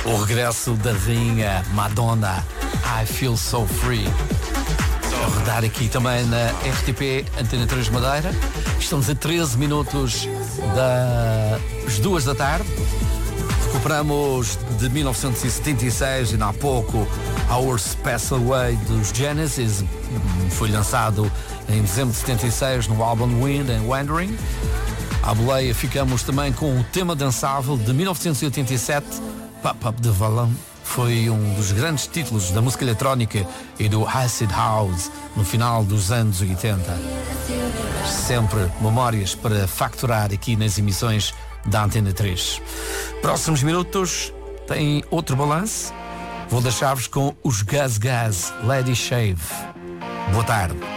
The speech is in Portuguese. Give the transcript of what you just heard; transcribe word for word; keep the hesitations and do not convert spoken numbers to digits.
O regresso da rainha Madonna, I Feel So Free. A rodar aqui também na R T P Antena três Madeira. Estamos a treze minutos das duas da tarde. Recuperamos de mil novecentos e setenta e seis, ainda há pouco, Our Special Way dos Genesis. Foi lançado em dezembro de setenta e seis no álbum Wind and Wandering. À boleia ficamos também com o tema dançável de mil novecentos e oitenta e sete, Pop Up the Volume. Foi um dos grandes títulos da música eletrónica e do Acid House no final dos anos oitenta. Sempre memórias para facturar aqui nas emissões da Antena três. Próximos minutos tem outro balanço. Vou deixar-vos com os Gaz Gaz, Lady Shave. Boa tarde.